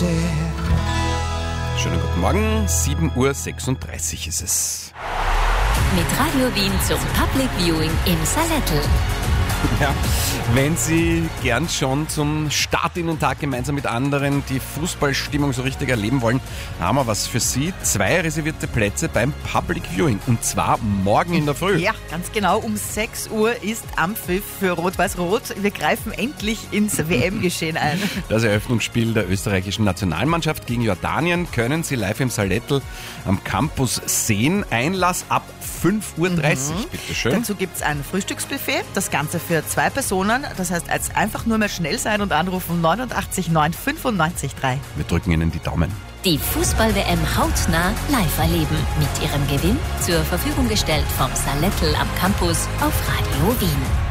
Schönen guten Morgen, 7:36 Uhr ist es. Mit Radio Wien zum Public Viewing im Salettl. Ja, wenn Sie gern schon zum Start in den Tag gemeinsam mit anderen die Fußballstimmung so richtig erleben wollen, haben wir was für Sie. 2 reservierte Plätze beim Public Viewing und zwar morgen in der Früh. Ja, ganz genau. Um 6 Uhr ist Anpfiff für Rot-Weiß-Rot. Wir greifen endlich ins WM-Geschehen ein. Das Eröffnungsspiel der österreichischen Nationalmannschaft gegen Jordanien können Sie live im Salettl am Campus sehen. Einlass ab 5:30 Uhr, bitteschön. Dazu gibt es ein Frühstücksbuffet, das Ganze für 2 Personen. Das heißt, als einfach nur mehr schnell sein und anrufen 89 9 95 3. Wir drücken Ihnen die Daumen. Die Fußball-WM hautnah live erleben. Mit Ihrem Gewinn zur Verfügung gestellt vom Salettl am Campus auf Radio Wien.